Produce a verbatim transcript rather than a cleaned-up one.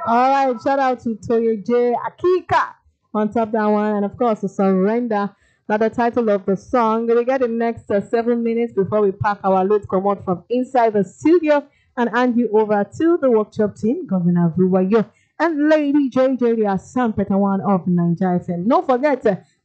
All right, shout out to Toye J Akika on top that one, and of course, Surrender. Now the title of the song. We get the next uh, seven minutes before we pack our load, come out from inside the studio and hand you over to the workshop team, Governor Vuwayo and Lady J J, the Assam Petawan of Niger F M. Don't forget. Uh,